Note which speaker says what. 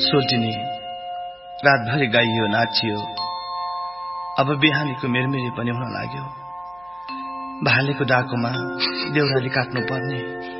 Speaker 1: सोल्टिनी रातभरि गाइयो नाचियो। अब बिहानीको मेरमेरी पनि हुन लाग्यो। भालेको डाकोमा देउराली काट्नु पर्ने।